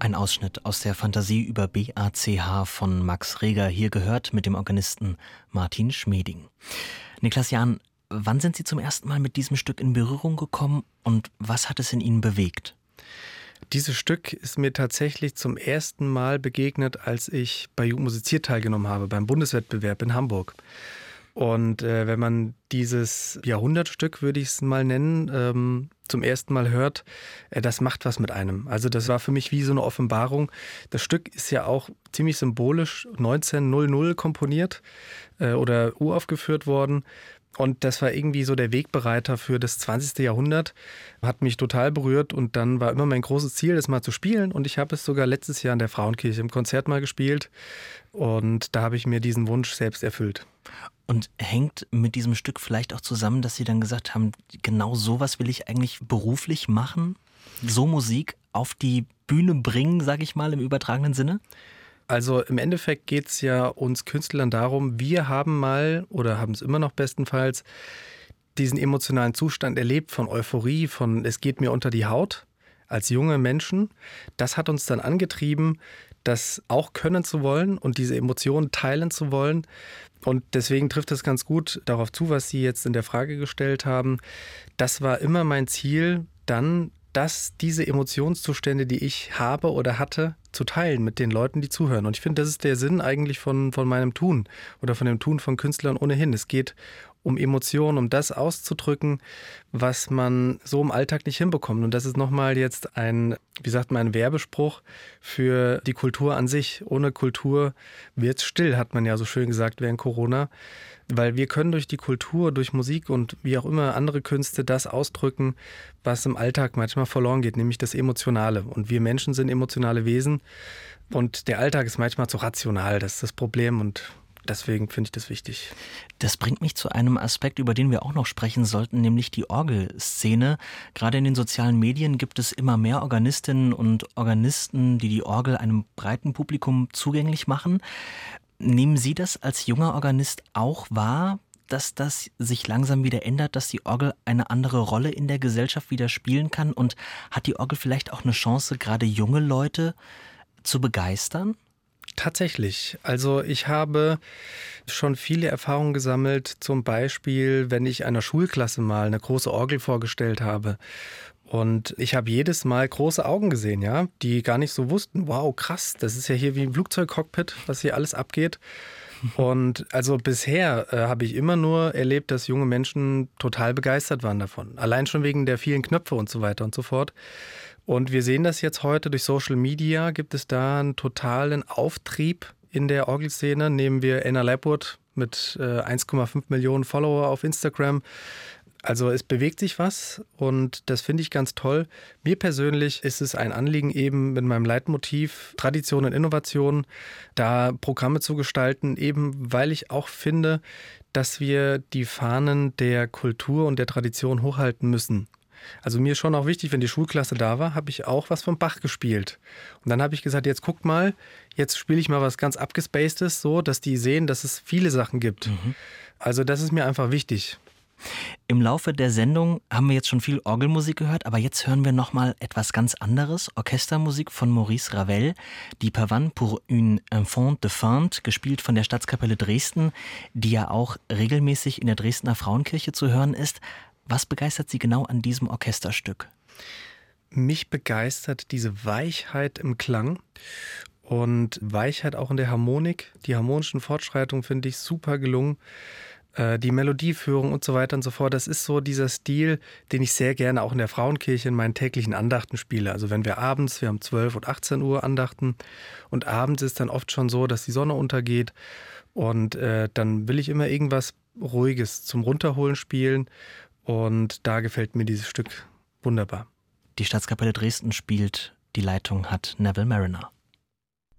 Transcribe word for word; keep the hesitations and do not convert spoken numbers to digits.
Ein Ausschnitt aus der Fantasie über B A C H von Max Reger, hier gehört mit dem Organisten Martin Schmedding. Niklas Jahn, wann sind Sie zum ersten Mal mit diesem Stück in Berührung gekommen und was hat es in Ihnen bewegt? Dieses Stück ist mir tatsächlich zum ersten Mal begegnet, als ich bei Jugend musiziert teilgenommen habe, beim Bundeswettbewerb in Hamburg. Und äh, wenn man dieses Jahrhundertstück, würde ich es mal nennen, ähm, zum ersten Mal hört, äh, das macht was mit einem. Also das war für mich wie so eine Offenbarung. Das Stück ist ja auch ziemlich symbolisch neunzehnhundert komponiert äh, oder uraufgeführt worden. Und das war irgendwie so der Wegbereiter für das zwanzigste Jahrhundert. Hat mich total berührt und dann war immer mein großes Ziel, das mal zu spielen. Und ich habe es sogar letztes Jahr in der Frauenkirche im Konzert mal gespielt. Und da habe ich mir diesen Wunsch selbst erfüllt. Und hängt mit diesem Stück vielleicht auch zusammen, dass Sie dann gesagt haben, genau sowas will ich eigentlich beruflich machen? So Musik auf die Bühne bringen, sage ich mal, im übertragenen Sinne? Also im Endeffekt geht es ja uns Künstlern darum, wir haben mal oder haben es immer noch bestenfalls diesen emotionalen Zustand erlebt von Euphorie, von es geht mir unter die Haut als junge Menschen. Das hat uns dann angetrieben, das auch können zu wollen und diese Emotionen teilen zu wollen. Und deswegen trifft es ganz gut darauf zu, was Sie jetzt in der Frage gestellt haben. Das war immer mein Ziel, dann dass diese Emotionszustände, die ich habe oder hatte, zu teilen mit den Leuten, die zuhören. Und ich finde, das ist der Sinn eigentlich von, von meinem Tun oder von dem Tun von Künstlern ohnehin. Es geht um Emotionen, um das auszudrücken, was man so im Alltag nicht hinbekommt. Und das ist nochmal jetzt ein, wie sagt man, ein Werbespruch für die Kultur an sich. Ohne Kultur wird's still, hat man ja so schön gesagt während Corona. Weil wir können durch die Kultur, durch Musik und wie auch immer andere Künste das ausdrücken, was im Alltag manchmal verloren geht, nämlich das Emotionale. Und wir Menschen sind emotionale Wesen und der Alltag ist manchmal zu rational. Das ist das Problem und deswegen finde ich das wichtig. Das bringt mich zu einem Aspekt, über den wir auch noch sprechen sollten, nämlich die Orgelszene. Gerade in den sozialen Medien gibt es immer mehr Organistinnen und Organisten, die die Orgel einem breiten Publikum zugänglich machen. Nehmen Sie das als junger Organist auch wahr, dass das sich langsam wieder ändert, dass die Orgel eine andere Rolle in der Gesellschaft wieder spielen kann? Und hat die Orgel vielleicht auch eine Chance, gerade junge Leute zu begeistern? Tatsächlich. Also ich habe schon viele Erfahrungen gesammelt, zum Beispiel, wenn ich einer Schulklasse mal eine große Orgel vorgestellt habe. Und ich habe jedes Mal große Augen gesehen, ja, die gar nicht so wussten, wow, krass, das ist ja hier wie ein Flugzeugcockpit, was hier alles abgeht. Und also bisher äh, habe ich immer nur erlebt, dass junge Menschen total begeistert waren davon. Allein schon wegen der vielen Knöpfe und so weiter und so fort. Und wir sehen das jetzt heute durch Social Media, gibt es da einen totalen Auftrieb in der Orgelszene. Nehmen wir Anna Lapwood mit äh, eins Komma fünf Millionen Follower auf Instagram. Also es bewegt sich was und das finde ich ganz toll. Mir persönlich ist es ein Anliegen eben mit meinem Leitmotiv Tradition und Innovation, da Programme zu gestalten, eben weil ich auch finde, dass wir die Fahnen der Kultur und der Tradition hochhalten müssen. Also mir ist schon auch wichtig, wenn die Schulklasse da war, habe ich auch was von Bach gespielt. Und dann habe ich gesagt, jetzt guckt mal, jetzt spiele ich mal was ganz abgespacedes, so dass die sehen, dass es viele Sachen gibt. Mhm. Also das ist mir einfach wichtig. Im Laufe der Sendung haben wir jetzt schon viel Orgelmusik gehört, aber jetzt hören wir nochmal etwas ganz anderes. Orchestermusik von Maurice Ravel, die Pavane pour une enfant de Fante, gespielt von der Staatskapelle Dresden, die ja auch regelmäßig in der Dresdner Frauenkirche zu hören ist. Was begeistert Sie genau an diesem Orchesterstück? Mich begeistert diese Weichheit im Klang und Weichheit auch in der Harmonik. Die harmonischen Fortschreitungen finde ich super gelungen. Die Melodieführung und so weiter und so fort, das ist so dieser Stil, den ich sehr gerne auch in der Frauenkirche in meinen täglichen Andachten spiele. Also wenn wir abends, wir haben zwölf und achtzehn Uhr Andachten und abends ist dann oft schon so, dass die Sonne untergeht und äh, dann will ich immer irgendwas Ruhiges zum Runterholen spielen und da gefällt mir dieses Stück wunderbar. Die Staatskapelle Dresden spielt, die Leitung hat Neville Marriner.